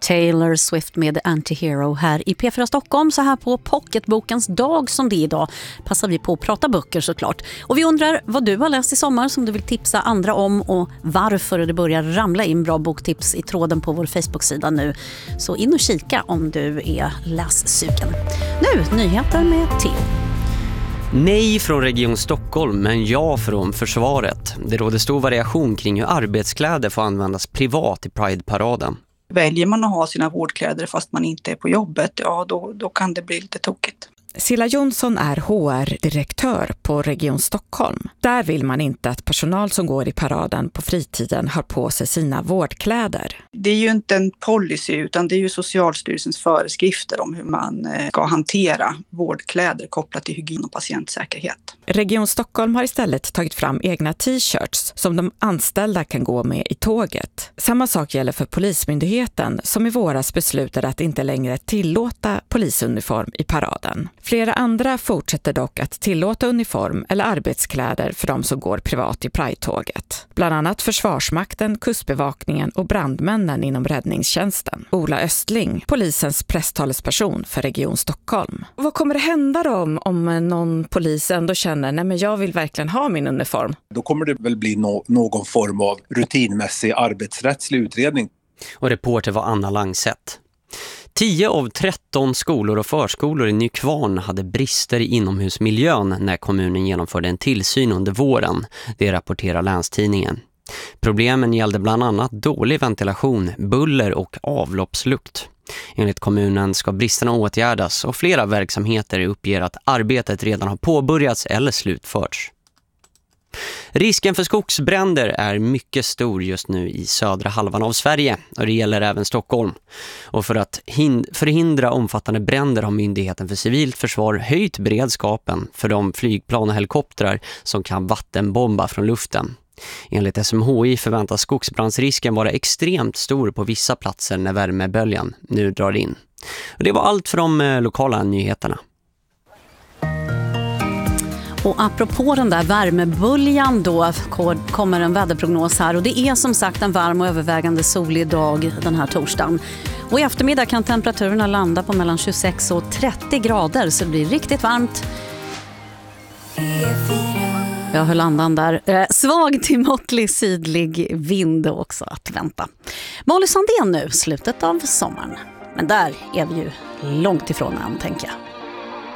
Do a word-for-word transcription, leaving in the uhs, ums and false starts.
Taylor Swift med Antihero här i P fyra Stockholm, så här på Pocketbokens dag som det är idag passar vi på att prata böcker såklart. Och vi undrar vad du har läst i sommar som du vill tipsa andra om och varför det börjar ramla in bra boktips i tråden på vår Facebook-sida nu. Så in och kika om du är lässugen. Nu, nyheter med Theo. Nej från Region Stockholm, men ja från försvaret. Det råder stor variation kring hur arbetskläder får användas privat i Pride-paraden. Väljer man att ha sina vårdkläder fast man inte är på jobbet, ja då, då kan det bli lite tokigt. Silla Jonsson är H R-direktör på Region Stockholm. Där vill man inte att personal som går i paraden på fritiden har på sig sina vårdkläder. Det är ju inte en policy utan det är ju Socialstyrelsens föreskrifter om hur man ska hantera vårdkläder kopplat till hygien och patientsäkerhet. Region Stockholm har istället tagit fram egna t-shirts som de anställda kan gå med i tåget. Samma sak gäller för Polismyndigheten som i våras beslutade att inte längre tillåta polisuniform i paraden. Flera andra fortsätter dock att tillåta uniform eller arbetskläder för de som går privat i Pride-tåget. Bland annat Försvarsmakten, Kustbevakningen och brandmännen inom räddningstjänsten. Ola Östling, polisens presstalesperson för Region Stockholm. Vad kommer det hända då om, om någon polis ändå känner nej men jag vill verkligen ha min uniform? Då kommer det väl bli no- någon form av rutinmässig arbetsrättslig utredning. Och reporter var Anna Langset. tio av tretton skolor och förskolor i Nykvarn hade brister i inomhusmiljön när kommunen genomförde en tillsyn under våren. Det rapporterar Länstidningen. Problemen gällde bland annat dålig ventilation, buller och avloppslukt. Enligt kommunen ska bristerna åtgärdas och flera verksamheter uppger att arbetet redan har påbörjats eller slutförts. Risken för skogsbränder är mycket stor just nu i södra halvan av Sverige och det gäller även Stockholm. Och för att förhindra omfattande bränder har Myndigheten för civilt försvar höjt beredskapen för de flygplan och helikoptrar som kan vattenbomba från luften. Enligt S M H I förväntas skogsbrandsrisken vara extremt stor på vissa platser när värmeböljan nu drar in. Och det var allt för de lokala nyheterna. Och apropå den där värmeböljan då kommer en väderprognos här och det är som sagt en varm och övervägande solig dag den här torsdagen. Och i eftermiddag kan temperaturerna landa på mellan tjugosex och trettio grader så det blir riktigt varmt. Jag höll andan där. Eh, svag till måttlig sydlig vind också att vänta. Molly Sandén nu, slutet av sommaren. Men där är vi ju långt ifrån än tänker jag.